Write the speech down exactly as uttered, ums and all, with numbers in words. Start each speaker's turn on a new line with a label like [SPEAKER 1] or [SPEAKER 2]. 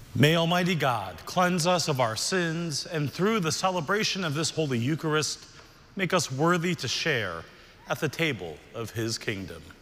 [SPEAKER 1] May Almighty God cleanse us of our sins, and through the celebration of this Holy Eucharist, make us worthy to share at the table of his kingdom.